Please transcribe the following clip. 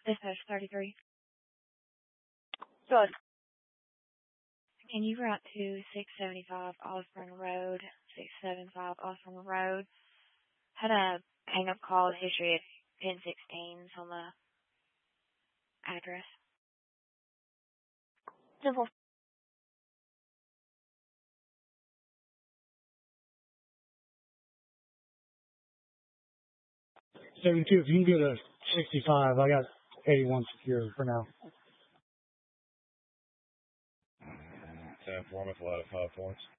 Dispatch 33. Good. Can you route to 675 Osborne Road, 675 Osborne Road? Had a hang-up call history at 1016s on the address. Simple. If you can go to 65, I got 81 secure for now. 10-4 with a lot of 5 points.